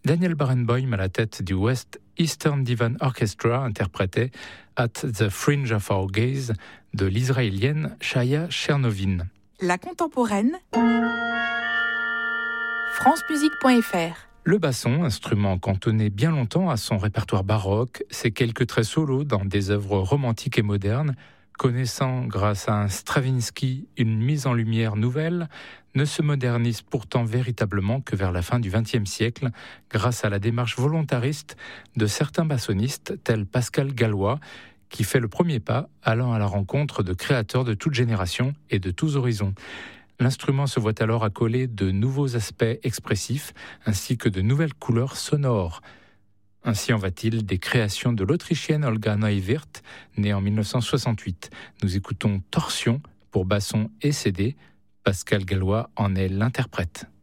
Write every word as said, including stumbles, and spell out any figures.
Daniel Barenboim à la tête du West Eastern Divan Orchestra interprétait At the Fringe of Our Gaze de l'israélienne Chaya Chernovin. La contemporaine, france musique point f r. Le basson, instrument cantonné bien longtemps à son répertoire baroque, ses quelques traits solos dans des œuvres romantiques et modernes, connaissant grâce à un Stravinsky une mise en lumière nouvelle, ne se modernise pourtant véritablement que vers la fin du vingtième siècle, grâce à la démarche volontariste de certains bassonistes tels Pascal Gallois, qui fait le premier pas, allant à la rencontre de créateurs de toutes générations et de tous horizons. L'instrument se voit alors accoler de nouveaux aspects expressifs, ainsi que de nouvelles couleurs sonores. Ainsi en va-t-il des créations de l'Autrichienne Olga Neuwirth, née en dix-neuf cent soixante-huit. Nous écoutons Torsion pour basson et C D. Pascal Gallois en est l'interprète.